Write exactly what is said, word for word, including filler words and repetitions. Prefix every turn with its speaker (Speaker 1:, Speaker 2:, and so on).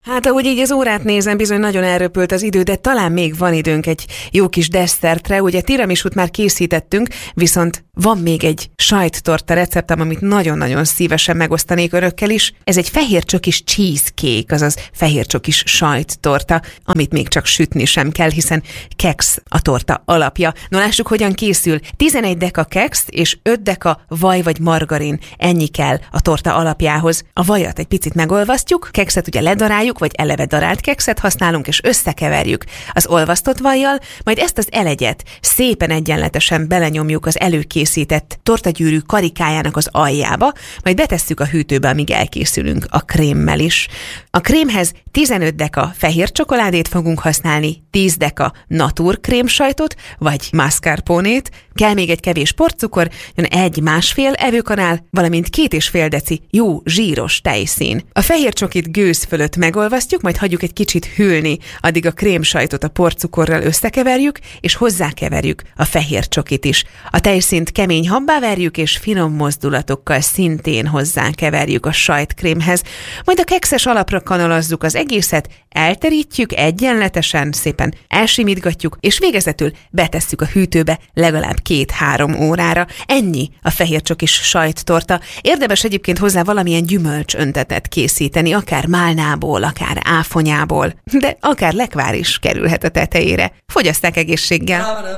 Speaker 1: Hát ahogy így az órát nézem, bizony nagyon elröpült az idő, de talán még van időnk egy jó kis desszertre. Ugye tiramisút már készítettünk, viszont van még egy sajttorta receptem, amit nagyon-nagyon szívesen megosztanék önökkel is. Ez egy fehércsokis cheesecake, azaz fehércsokis sajttorta, amit még csak sütni sem kell, hiszen keksz a torta alapja. No, lássuk, hogyan készül. tizenegy deka keksz és öt deka vaj vagy margarin. Ennyi kell a torta alapjához. A vajat egy picit megolvasztjuk, kekszet ugye ledaráljuk, vagy eleve darált kekszet használunk, és összekeverjük az olvasztott vajjal, majd ezt az elegyet szépen egyenletesen belenyomjuk az előkészített tortagyűrű karikájának az aljába, majd betesszük a hűtőbe, amíg elkészülünk a krémmel is. A krémhez tizenöt deka fehér csokoládét fogunk használni, tíz deka natur krémsajtot, vagy mascarponét, kell még egy kevés porcukor, jön egy másfél evőkanál, valamint két és fél deci jó zsíros tejszín. A fehér csokit gőz fölött megolvasztjuk, majd hagyjuk egy kicsit hűlni, addig a krémsajtot a porcukorral összekeverjük, és hozzákeverjük a fehér csokit is. A tejszínt kemény habbá verjük, és finom mozdulatokkal szintén hozzákeverjük a sajtkrémhez. Majd a kekszes alapra kanalazzuk az egészet, elterítjük egyenletesen, szépen elsimítgatjuk, és végezetül betesszük a hűtőbe legalább két-három órára. Ennyi a fehércsokis sajttorta. Érdemes egyébként hozzá valamilyen gyümölcsöntetet készíteni, akár málnából, akár áfonyából, de akár lekvár is kerülhet a tetejére. Fogyasszák egészséggel!